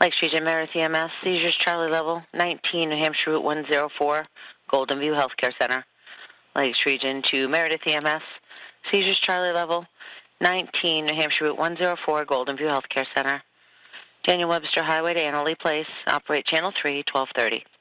Lakes Region Meredith EMS, seizures Charlie level 19, New Hampshire Route 104, Golden View Healthcare Center. Lakes Region to Meredith EMS, seizures Charlie level 19, New Hampshire Route 104, Golden View Healthcare Center. Daniel Webster Highway to Annalee Place, operate Channel 3, 1230.